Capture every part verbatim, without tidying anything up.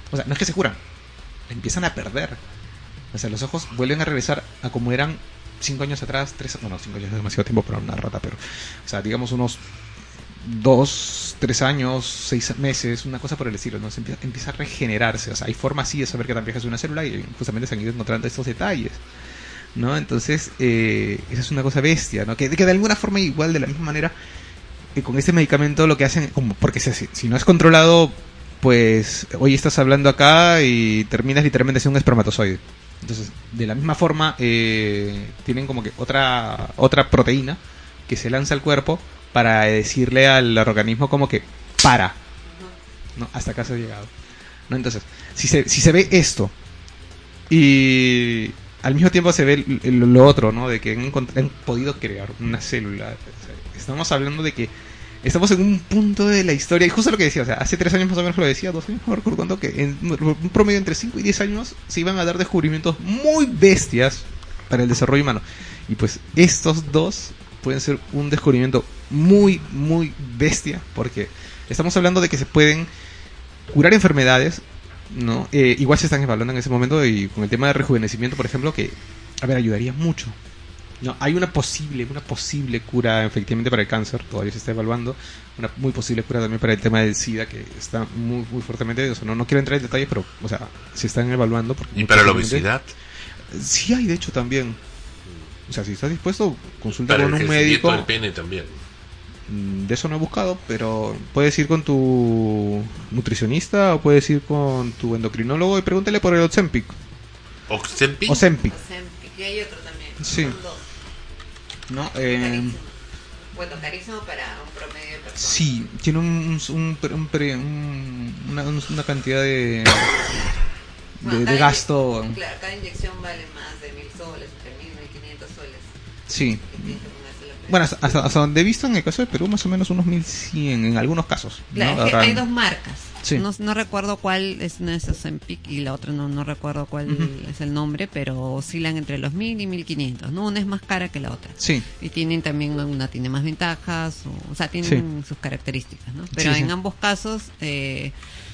O sea, no es que se curan, empiezan a perder. O sea, los ojos vuelven a regresar a como eran cinco años atrás, tres, bueno, cinco años es demasiado tiempo para una rata, pero, o sea, digamos unos dos, tres años, seis meses, una cosa por el estilo, ¿no? Se empieza, empieza a regenerarse. O sea, hay forma así de saber que tan vieja es una célula y justamente se han ido encontrando estos detalles, ¿no? Entonces, eh, esa es una cosa bestia, ¿no? Que, que de alguna forma, igual, de la misma manera, que con este medicamento lo que hacen, como porque si, si no es controlado, pues hoy estás hablando acá y terminas literalmente siendo un espermatozoide. Entonces, de la misma forma, eh, tienen como que otra otra proteína que se lanza al cuerpo para decirle al organismo como que para, ¿no? Hasta acá se ha llegado, ¿no? Entonces, si se, si se ve esto y al mismo tiempo se ve el, el, lo otro, ¿no? De que han, han podido crear una célula. O sea, estamos hablando de que estamos en un punto de la historia, y justo lo que decía, o sea, hace tres años más o menos lo decía, dos años, no recuerdo cuánto, que en un promedio entre cinco y diez años se iban a dar descubrimientos muy bestias para el desarrollo humano. Y pues estos dos pueden ser un descubrimiento muy, muy bestia, porque estamos hablando de que se pueden curar enfermedades, ¿no? Eh, igual se están evaluando en ese momento, y con el tema de rejuvenecimiento, por ejemplo, que, a ver, ayudaría mucho. No, hay una posible, una posible cura efectivamente para el cáncer, todavía se está evaluando, una muy posible cura también para el tema del SIDA, que está muy, muy fuertemente, o sea, no, no quiero entrar en detalles, pero, o sea, se están evaluando. ¿Y para la obesidad? Sí hay, de hecho, también. O sea, si estás dispuesto, consulta para con el un médico. Para el pene también. De eso no he buscado, pero puedes ir con tu nutricionista o puedes ir con tu endocrinólogo y pregúntale por el Ozempic. ¿Ozempic? Ozempic. Ozempic, y hay otro también. Sí. Son dos. No, eh, Carísimo. Bueno, carísimo para un promedio de personas. Sí, tiene un, un, un, un una, una cantidad de, bueno, de, de gasto. Inye- claro, cada inyección vale más de mil soles, entre mil y quinientos soles. Sí. Que bueno, hasta, hasta, hasta donde he visto en el caso de Perú, más o menos unos mil cien en algunos casos. Claro, ¿no? es que hay dos marcas. Sí. No, no recuerdo cuál es, una es Ozempic y la otra no no recuerdo cuál uh-huh. es el nombre, pero oscilan entre los mil y mil quinientos, ¿no? Una es más cara que la otra. Sí. Y tienen también, una tiene más ventajas, o, o sea, tienen sí. sus características, ¿no? Pero sí, en sí. ambos casos eh,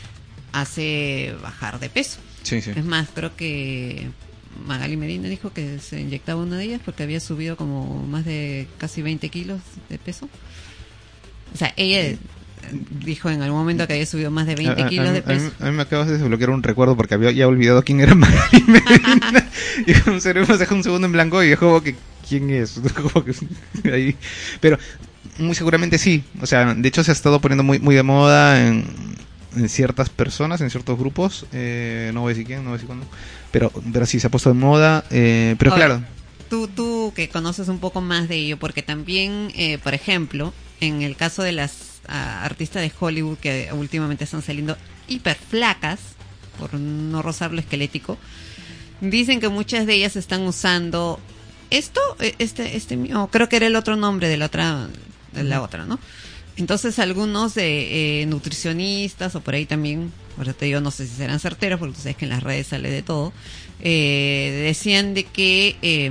hace bajar de peso. Sí, sí. Es más, creo que Magali Medina dijo que se inyectaba una de ellas porque había subido como más de casi veinte kilos de peso. O sea, ella dijo en algún momento que había subido más de veinte kilos de peso. A mí, a mí me acabas de desbloquear un recuerdo porque había ya olvidado quién era Magali Medina. Y un cerebro se dejó un segundo en blanco y yo como que, ¿quién es? Como que, ahí. Pero muy seguramente sí. O sea, de hecho se ha estado poniendo muy muy de moda en, en ciertas personas, en ciertos grupos. Eh, no voy a decir quién, no voy a decir cuándo. Pero, pero sí se ha puesto de moda. Eh, pero Ahora, claro. Tú, tú que conoces un poco más de ello, porque también, eh, por ejemplo, en el caso de las a artistas de Hollywood que últimamente están saliendo hiper flacas, por no rozar lo esquelético, dicen que muchas de ellas están usando esto, este, este, oh, creo que era el otro nombre de la otra, de la otra, ¿no? Entonces algunos de eh, nutricionistas o por ahí también, por eso te digo, no sé si serán certeros, porque tú sabes que en las redes sale de todo, eh, decían de que eh,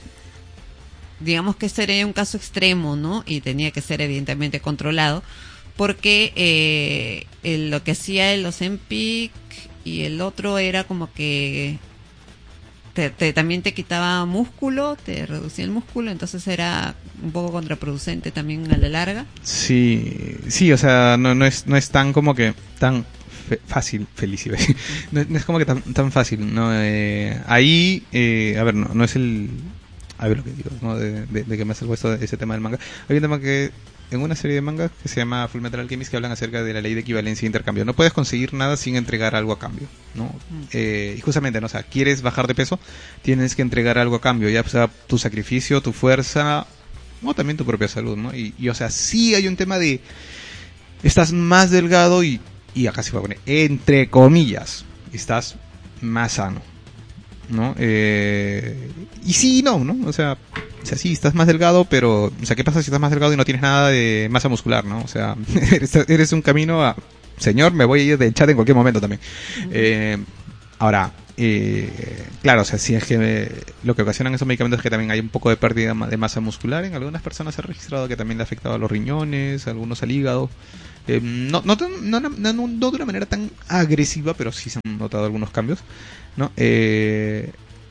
digamos que sería un caso extremo, ¿no? Y tenía que ser evidentemente controlado, porque eh, el, lo que hacía el Ozempic y el otro era como que te, te, también te quitaba músculo, te reducía el músculo, entonces era un poco contraproducente también a la larga. Sí, sí, o sea, no, no es no es tan como que tan fe, fácil, feliz, no, no es como que tan, tan fácil, ¿no? Eh, ahí, eh, a ver, no, no es el... A ver lo que digo, ¿no? De, de, de que me ha salvado ese tema del manga. Hay un tema que en una serie de mangas que se llama Fullmetal Alchemist que hablan acerca de la ley de equivalencia e intercambio. No puedes conseguir nada sin entregar algo a cambio, ¿no? Mm. Eh, y justamente, ¿no? O sea, quieres bajar de peso, tienes que entregar algo a cambio, ya sea tu sacrificio, tu fuerza, o también tu propia salud, ¿no? Y, y o sea, sí hay un tema de estás más delgado y, y acá se va a poner, entre comillas, estás más sano, ¿no? Eh, y sí y no, ¿no? O sea, o sea, sí, estás más delgado, pero, o sea, ¿qué pasa si estás más delgado y no tienes nada de masa muscular, ¿no? O sea, eres, eres un camino a, señor, me voy a ir del chat en cualquier momento también. Uh-huh. Eh, ahora, eh, claro, o sea, si es que eh, lo que ocasionan esos medicamentos es que también hay un poco de pérdida de masa muscular. En algunas personas se ha registrado que también le ha afectado a los riñones, a algunos al hígado. Eh, no, no, no, no, no, no de una manera tan agresiva, pero sí son notado algunos cambios, ¿no? Eh,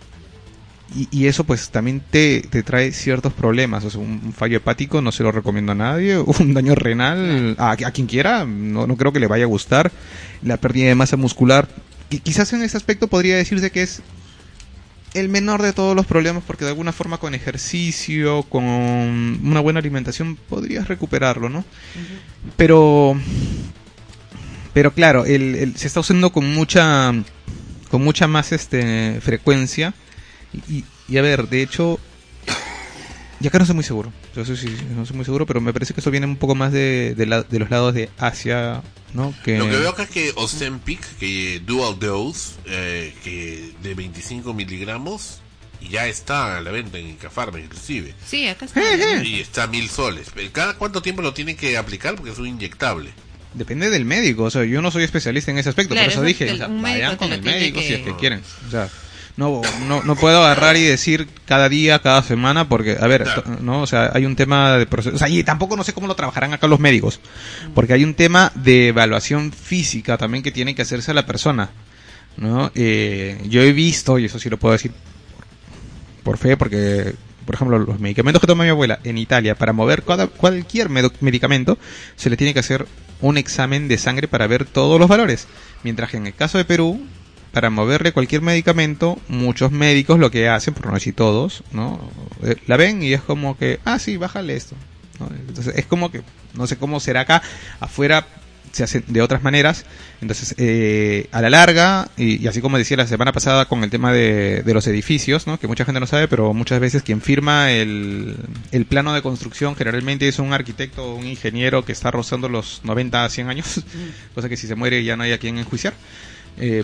y, y eso pues también te, te trae ciertos problemas. O sea, un, un fallo hepático no se lo recomiendo a nadie, un daño renal a, a quien quiera, no, no creo que le vaya a gustar. La pérdida de masa muscular, que quizás en ese aspecto podría decirse que es el menor de todos los problemas, porque de alguna forma con ejercicio, con una buena alimentación podrías recuperarlo, ¿no? Uh-huh. Pero pero claro, el, el, se está usando con mucha con mucha más este frecuencia y, y a ver, de hecho, ya que no soy muy seguro, yo soy, sí, no soy muy seguro, pero me parece que eso viene un poco más de, de, la, de los lados de Asia, ¿no? Que... Lo que veo acá es que Ozempic, que Dual Dose, eh, que de veinticinco miligramos, ya está a la venta en Cafarma inclusive. Sí, acá está. Y está a mil soles. ¿Cada cuánto tiempo lo tienen que aplicar? Porque es un inyectable. Depende del médico, o sea, yo no soy especialista en ese aspecto, claro, por eso dije, el, o sea, vayan con el médico que... si es que quieren, o sea... No, no, no puedo agarrar y decir cada día, cada semana, porque, a ver, claro. no, o sea, hay un tema de proceso, o sea, y tampoco no sé cómo lo trabajarán acá los médicos, porque hay un tema de evaluación física también que tiene que hacerse a la persona, ¿no? Eh, yo he visto, y eso sí lo puedo decir por, por fe, porque, por ejemplo, los medicamentos que toma mi abuela en Italia, para mover cada, cualquier med- medicamento, se le tiene que hacer un examen de sangre para ver todos los valores, mientras que en el caso de Perú, para moverle cualquier medicamento, muchos médicos lo que hacen, por no decir todos, ¿no? Eh, la ven y es como que, ah, sí, bájale esto, ¿no? Entonces es como que, no sé cómo será acá, afuera se hace de otras maneras, entonces eh, a la larga, y, y así como decía la semana pasada con el tema de, de los edificios, ¿no? Que mucha gente no sabe, pero muchas veces quien firma el, el plano de construcción generalmente es un arquitecto o un ingeniero que está rozando los noventa a cien años, cosa que si se muere ya no hay a quien enjuiciar. Eh,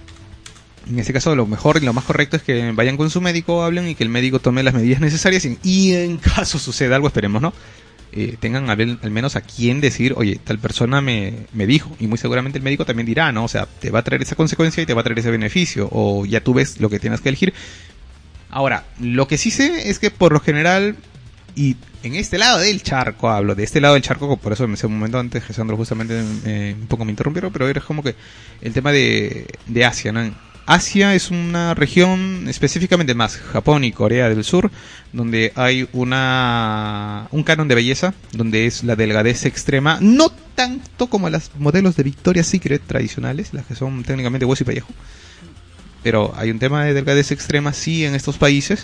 En este caso, lo mejor y lo más correcto es que vayan con su médico, hablen y que el médico tome las medidas necesarias y, y en caso suceda algo, esperemos, ¿no? Eh, tengan al, al menos a quien decir, oye, tal persona me, me dijo, y muy seguramente el médico también dirá, ¿no? O sea, te va a traer esa consecuencia y te va a traer ese beneficio, o ya tú ves lo que tienes que elegir. Ahora, lo que sí sé es que por lo general, y en este lado del charco hablo, de este lado del charco, por eso en ese momento antes, Jesandro justamente eh, un poco me interrumpieron, pero era como que el tema de, de Asia, ¿no? Asia es una región, específicamente más Japón y Corea del Sur, donde hay una un canon de belleza, donde es la delgadez extrema, no tanto como las modelos de Victoria's Secret tradicionales, las que son técnicamente hueso y pellejo, pero hay un tema de delgadez extrema sí en estos países,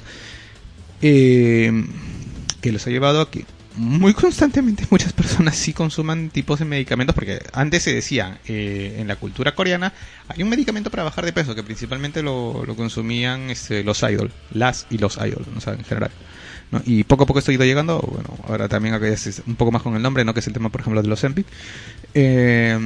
eh, que los ha llevado a que muy constantemente muchas personas sí consuman tipos de medicamentos, porque antes se decía, eh, en la cultura coreana hay un medicamento para bajar de peso que principalmente lo, lo consumían este, los idol, las y los idol, o sea, en general, ¿no? Y poco a poco esto ha ido llegando, bueno, ahora también acá es un poco más con el nombre, ¿no? Que es el tema, por ejemplo, de los Ozempic, eh,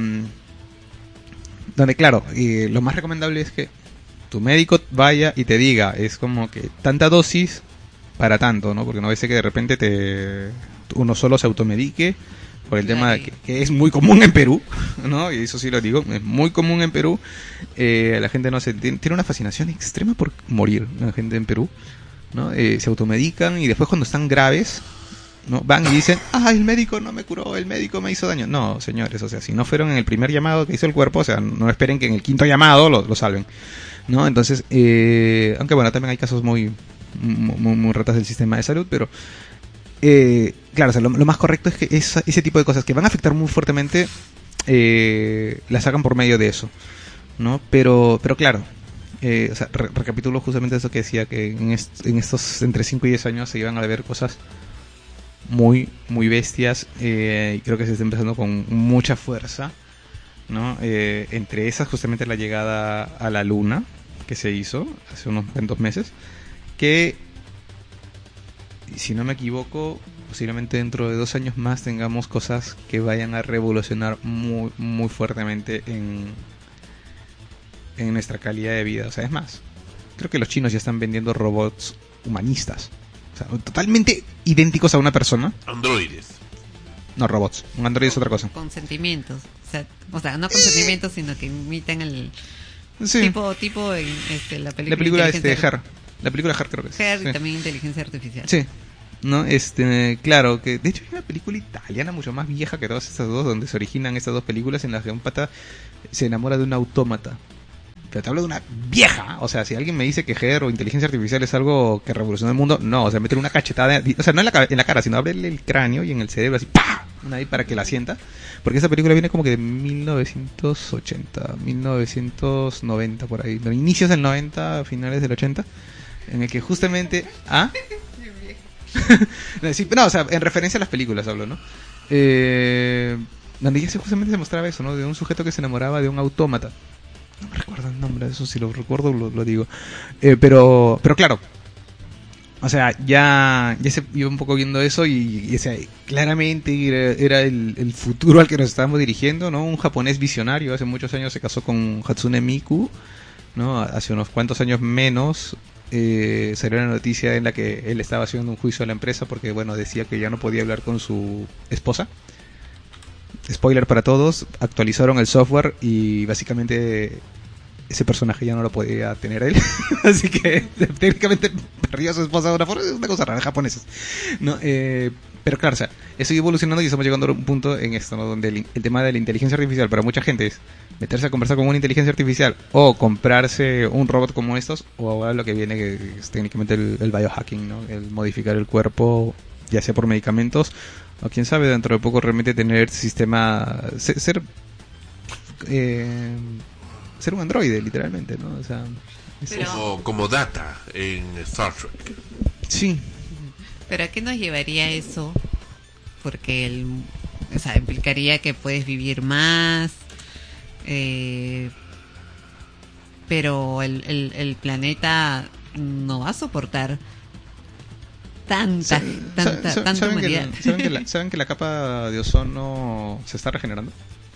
donde claro, eh, lo más recomendable es que tu médico vaya y te diga, es como que tanta dosis para tanto, ¿no? Porque no ves que de repente te uno solo se automedique por el claro. tema de que, que es muy común en Perú, ¿no? Y eso sí lo digo, es muy común en Perú. Eh, la gente no se tiene, tiene una fascinación extrema por morir, la gente en Perú, ¿no? Eh, se automedican y después cuando están graves, ¿no? Van y dicen, ah, el médico no me curó, el médico me hizo daño. No, señores, o sea, si no fueron en el primer llamado que hizo el cuerpo, o sea, no esperen que en el quinto llamado lo, lo salven, ¿no? Entonces, eh, aunque bueno, también hay casos muy muy, muy ratas del sistema de salud, pero eh, claro, o sea, lo, lo más correcto es que esa, ese tipo de cosas que van a afectar muy fuertemente eh, las hagan por medio de eso, ¿no? Pero, pero claro, eh, o sea, re- recapitulo justamente eso que decía, que en, est- en estos entre cinco y diez años se iban a ver cosas muy, muy bestias, eh, y creo que se está empezando con mucha fuerza, ¿no? Eh, entre esas justamente la llegada a la luna que se hizo hace unos cuantos meses, que si no me equivoco posiblemente dentro de dos años más tengamos cosas que vayan a revolucionar muy muy fuertemente en en nuestra calidad de vida. O sea, es más, creo que los chinos ya están vendiendo robots humanistas, o sea, totalmente idénticos a una persona. Androides. No, robots. Un androide es otra cosa. Con sentimientos. O sea, o sea no con sentimientos, sino que imitan el sí. tipo tipo en este, la película. La película este, Her. La película Her creo que es. Her sí. Y también inteligencia artificial. Sí. No, este, claro, que de hecho hay una película italiana mucho más vieja que todas estas dos, donde se originan estas dos películas en las que un pata se enamora de un autómata. Pero te hablo de una vieja. O sea, si alguien me dice que G E R o inteligencia artificial es algo que revolucionó el mundo, no. O sea, meter una cachetada, o sea, no en la, en la cara, sino abrirle el cráneo y en el cerebro así, ¡pah! Una ahí para que la sienta. Porque esa película viene como que de mil novecientos ochenta, mil novecientos noventa por ahí. De inicios del noventa, finales del ochenta. En el que justamente... ¿Ah? Sí, no, o sea, en referencia a las películas hablo, ¿no? Eh, donde ya se justamente se mostraba eso, ¿no? De un sujeto que se enamoraba de un autómata. No me recuerdo el nombre de eso, si lo recuerdo lo, lo digo. Eh, pero, pero claro, o sea, ya, ya se iba un poco viendo eso y, y o sea, claramente era, era el, el futuro al que nos estábamos dirigiendo, ¿no? Un japonés visionario, hace muchos años se casó con Hatsune Miku, ¿no? Hace unos cuantos años menos eh, salió una noticia en la que él estaba haciendo un juicio a la empresa porque, bueno, decía que ya no podía hablar con su esposa. Spoiler para todos, actualizaron el software y básicamente ese personaje ya no lo podía tener él. Así que técnicamente perdió a su esposa de una forma, es una cosa rara, japoneses. ¿No? Eh, pero claro, o sea, eso iba evolucionando y estamos llegando a un punto en esto, ¿no? Donde el, el tema de la inteligencia artificial para mucha gente es meterse a conversar con una inteligencia artificial o comprarse un robot como estos, o ahora lo que viene que es técnicamente el, el biohacking, ¿no? El modificar el cuerpo, ya sea por medicamentos o quién sabe, dentro de poco realmente tener sistema, ser, ser, eh, ser un androide, literalmente, ¿no? O sea, es Pero- Como, como Data en Star Trek. sí. Pero ¿a qué nos llevaría eso? Porque el, o sea, implicaría que puedes vivir más, eh, pero el, el, el planeta no va a soportar tanta, Sa- tanta, sa- tanta ¿saben, que humanidad. la, ¿saben, que la, ¿Saben que la capa de ozono se está regenerando?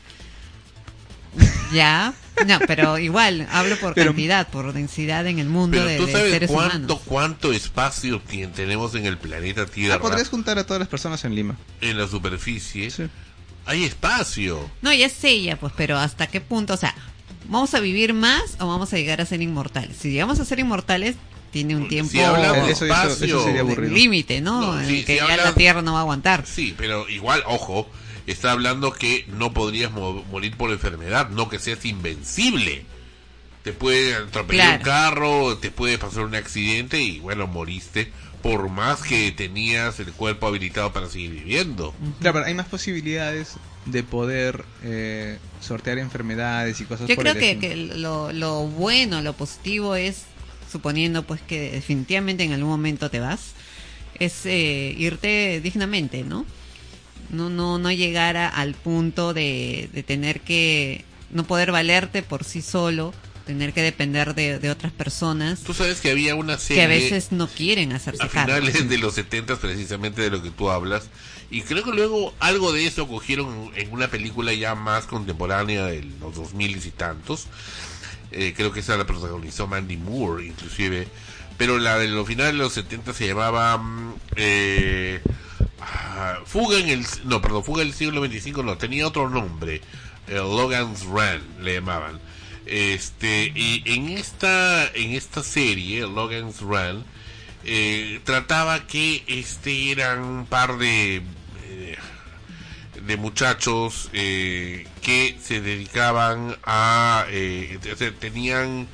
Ya, no, pero igual, hablo por Pero- cantidad, por densidad en el mundo Pero de, tú de sabes seres cuánto, humanos. cuánto espacio tien- tenemos en el planeta Tierra, Ah, podrías juntar a todas las personas en Lima. en la superficie. Sí. Hay espacio. No, ya sé ya, pues, pero ¿hasta qué punto? O sea, ¿vamos a vivir más o vamos a llegar a ser inmortales? Si llegamos a ser inmortales, tiene un tiempo Si hablamos Eso- eso- eso espacio, sería aburrido. límite, ¿no? No, en sí, el que si ya hablas- la Tierra no va a aguantar. Sí, pero igual, ojo, está hablando que no podrías mo- morir por enfermedad, no que seas invencible. Te puede atropellar un carro, te puede pasar un accidente y bueno, moriste, por más que tenías el cuerpo habilitado para seguir viviendo. Claro, pero hay más posibilidades de poder eh, sortear enfermedades y cosas Yo por creo el que, estilo. que lo, lo bueno, lo positivo es, suponiendo pues que definitivamente en algún momento te vas, es eh, irte dignamente, ¿no? No, no, no llegar a- al punto de, de tener que no poder valerte por sí solo, tener que depender de, de otras personas Tú sabes que había una serie que a veces no quieren hacerse a cargo. finales de los setenta, precisamente de lo que tú hablas, y creo que luego algo de eso cogieron en una película ya más contemporánea de los dos mil y tantos. Eh, creo que esa la protagonizó Mandy Moore inclusive, pero la de los finales de los setenta se llamaba mm, eh, ah, Fuga en el no perdón Fuga del siglo veinticinco, no, tenía otro nombre, eh, Logan's Run le llamaban. Este, y en esta en esta serie Logan's Run eh, trataba que este eran un par de eh, de muchachos eh, que se dedicaban a eh, o sea, tenían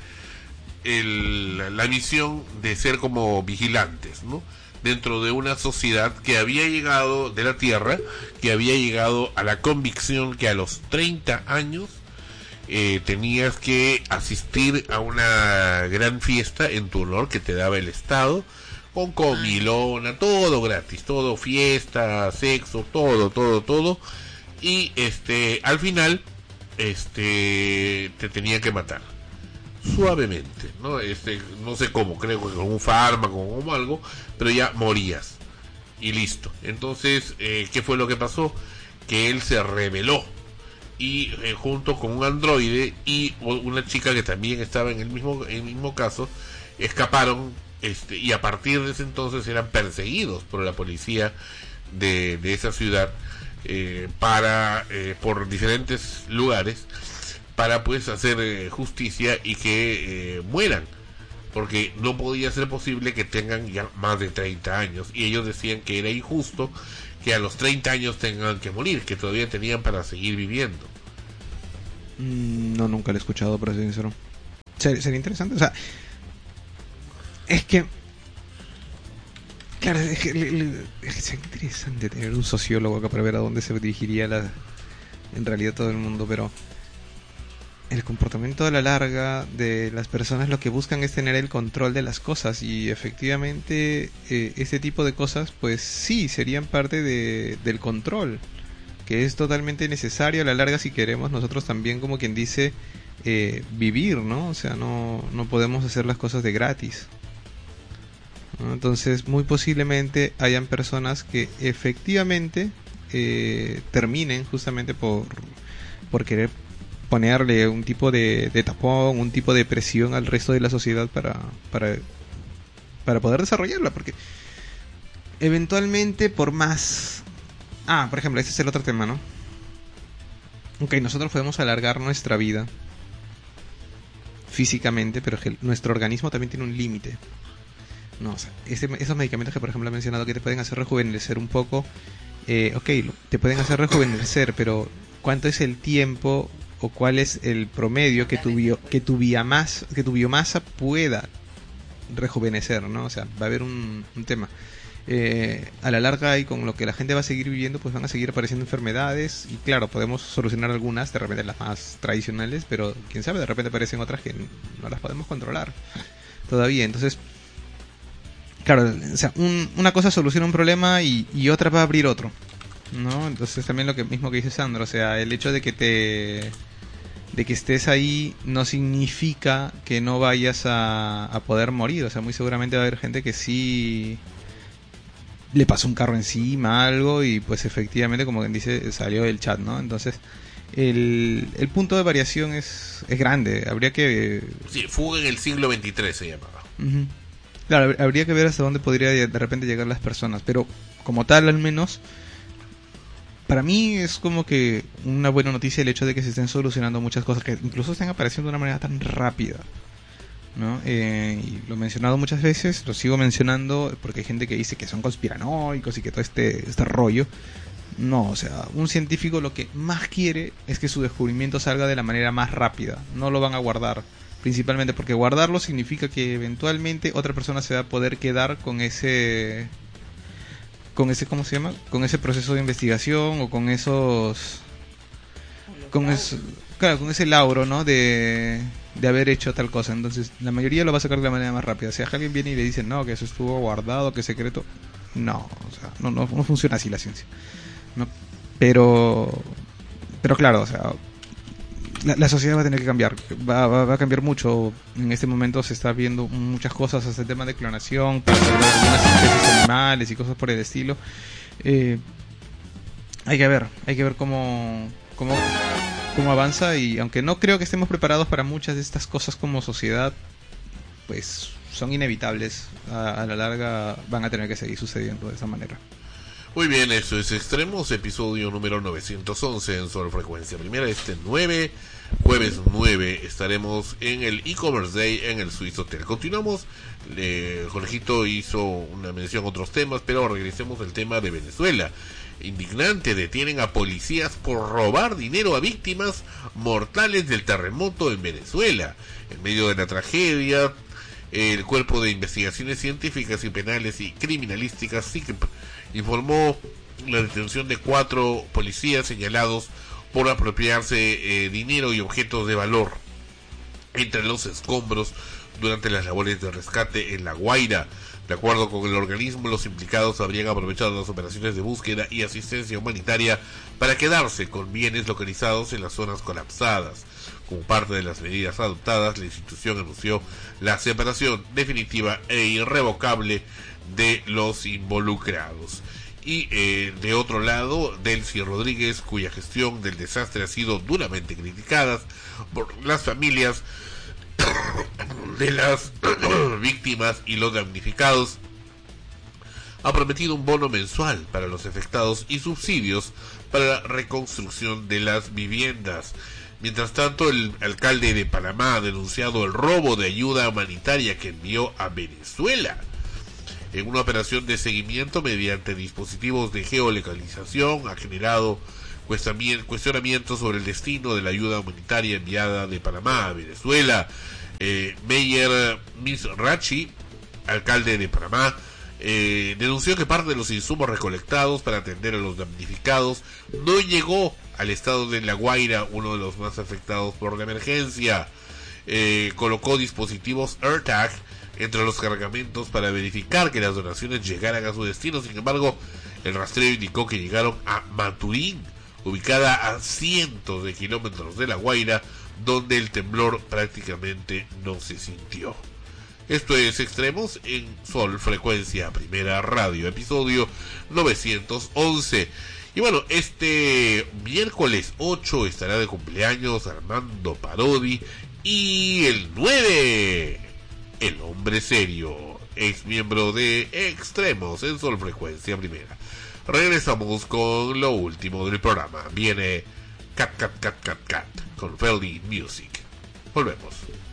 el, la misión de ser como vigilantes, ¿no? Dentro de una sociedad que había llegado de la Tierra, que había llegado a la convicción que a los treinta años eh, tenías que asistir a una gran fiesta en tu honor que te daba el Estado, con comilona, todo gratis, todo fiesta, sexo, todo, todo, todo, y este, al final, este, te tenían que matar suavemente, no, este, no sé cómo, creo que con un fármaco o algo, pero ya morías y listo. Entonces, eh, ¿qué fue lo que pasó? Que él se rebeló y eh, junto con un androide y una chica que también estaba en el mismo en el mismo caso, escaparon, este, y a partir de ese entonces eran perseguidos por la policía de, de esa ciudad eh, para eh, por diferentes lugares para pues hacer eh, justicia y que eh, mueran, porque no podía ser posible que tengan ya más de treinta años, y ellos decían que era injusto que a los treinta años tengan que morir, que todavía tenían para seguir viviendo. Mm, no, nunca lo he escuchado, para ser sincero. Ser, sería interesante, o sea, es que, claro, es que, le, le, es que sería interesante tener un sociólogo acá para ver a dónde se dirigiría la, en realidad todo el mundo, pero el comportamiento a la larga de las personas lo que buscan es tener el control de las cosas, y efectivamente eh, este tipo de cosas pues sí serían parte de, del control, que es totalmente necesario a la larga si queremos nosotros también, como quien dice, eh, vivir, ¿no? O sea, no, no podemos hacer las cosas de gratis, ¿no? Entonces muy posiblemente hayan personas que efectivamente eh, terminen justamente por, por querer ponerle un tipo de, de tapón, un tipo de presión al resto de la sociedad para, para, para poder desarrollarla, porque eventualmente por más... Ah, por ejemplo, este es el otro tema, ¿no? Ok, nosotros podemos alargar nuestra vida físicamente, pero que nuestro organismo también tiene un límite. No, o sea, ese, esos medicamentos que por ejemplo he mencionado que te pueden hacer rejuvenecer un poco, eh, ok, te pueden hacer rejuvenecer, pero ¿cuánto es el tiempo o cuál es el promedio que tu, bio, que tu, biomasa, que tu biomasa pueda rejuvenecer, ¿no? O sea, va a haber un, un tema. Eh, a la larga y con lo que la gente va a seguir viviendo, pues van a seguir apareciendo enfermedades, y claro, podemos solucionar algunas, de repente las más tradicionales, pero quién sabe, de repente aparecen otras que no las podemos controlar todavía. Entonces, claro, o sea, un, una cosa soluciona un problema y, y otra va a abrir otro, ¿no? Entonces también lo que mismo que dice Sandro, o sea, el hecho de que te de que estés ahí no significa que no vayas a, a poder morir. O sea, muy seguramente va a haber gente que sí le pasó un carro encima, algo, y pues efectivamente, como quien dice, salió del chat, ¿no? Entonces el, el punto de variación es, es grande. Habría que... Sí, fuga en el siglo veintitrés se llamaba. Uh-huh. Claro, habría que ver hasta dónde podría de repente llegar las personas, pero como tal, al menos para mí es como que una buena noticia el hecho de que se estén solucionando muchas cosas, que incluso estén apareciendo de una manera tan rápida, ¿no? Eh, y lo he mencionado muchas veces, lo sigo mencionando porque hay gente que dice que son conspiranoicos y que todo este, este rollo. No, o sea, un científico lo que más quiere es que su descubrimiento salga de la manera más rápida. No lo van a guardar, principalmente porque guardarlo significa que eventualmente otra persona se va a poder quedar con ese... con ese, ¿cómo se llama? Con ese proceso de investigación, o con esos... con eso, claro, con ese lauro, ¿no? De, de haber hecho tal cosa. Entonces, la mayoría lo va a sacar de la manera más rápida. Si alguien viene y le dice, no, que eso estuvo guardado, que es secreto, no, o sea, no, no, no funciona así la ciencia, ¿no? Pero, pero claro, o sea, la, la sociedad va a tener que cambiar, va, va, va a cambiar mucho. En este momento se está viendo muchas cosas, hasta el tema de clonación, para algunas especies animales y cosas por el estilo. Eh, hay que ver, hay que ver cómo, cómo, cómo avanza, y aunque no creo que estemos preparados para muchas de estas cosas como sociedad, pues son inevitables. A, a la larga van a tener que seguir sucediendo de esa manera. Muy bien, eso es Extremos, episodio número novecientos once en Sol Frecuencia Primera. Este nueve, jueves nueve, estaremos en el e-commerce day en el Swiss Hotel. Continuamos, eh, Jorgito hizo una mención a otros temas, pero regresemos al tema de Venezuela. Indignante, detienen a policías por robar dinero a víctimas mortales del terremoto en Venezuela. En medio de la tragedia, el Cuerpo de Investigaciones Científicas y Penales y Criminalísticas, C I C P, informó la detención de cuatro policías señalados por apropiarse eh, dinero y objetos de valor entre los escombros durante las labores de rescate en La Guaira. De acuerdo con el organismo, los implicados habrían aprovechado las operaciones de búsqueda y asistencia humanitaria para quedarse con bienes localizados en las zonas colapsadas. Como parte de las medidas adoptadas, la institución anunció la separación definitiva e irrevocable de los involucrados. Y eh, de otro lado, Delcy Rodríguez, cuya gestión del desastre ha sido duramente criticada por las familias de las víctimas y los damnificados, ha prometido un bono mensual para los afectados y subsidios para la reconstrucción de las viviendas. Mientras tanto, el alcalde de Panamá ha denunciado el robo de ayuda humanitaria que envió a Venezuela. En una operación de seguimiento mediante dispositivos de geolocalización, ha generado cuestionamientos sobre el destino de la ayuda humanitaria enviada de Panamá a Venezuela. Eh, Meyer Mizrachi, alcalde de Panamá, eh, denunció que parte de los insumos recolectados para atender a los damnificados no llegó al estado de La Guaira, uno de los más afectados por la emergencia. Eh, colocó dispositivos AirTag entre los cargamentos para verificar que las donaciones llegaran a su destino. Sin embargo, el rastreo indicó que llegaron a Maturín, ubicada a cientos de kilómetros de La Guaira, donde el temblor prácticamente no se sintió. Esto es Extremos en Sol Frecuencia Primera Radio, episodio novecientos once. Y bueno, este miércoles ocho estará de cumpleaños Armando Parodi, y el nueve, el hombre serio, ex miembro de Extremos en Sol Frecuencia Primera. Regresamos con lo último del programa. Viene Cat Cat Cat Cat Cat con Feldy Music. Volvemos.